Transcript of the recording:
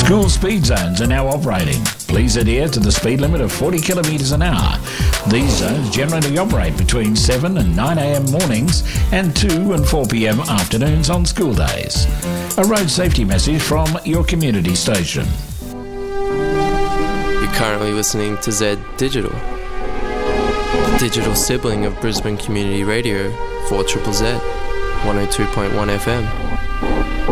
School speed zones are now operating. Please adhere to the speed limit of 40 kilometres an hour. These zones generally operate between 7 and 9 a.m. mornings and 2 and 4 p.m. afternoons on school days. A road safety message from your community station. You're currently listening to Z Digital, the digital sibling of Brisbane Community Radio, 4ZZZ, 102.1 FM.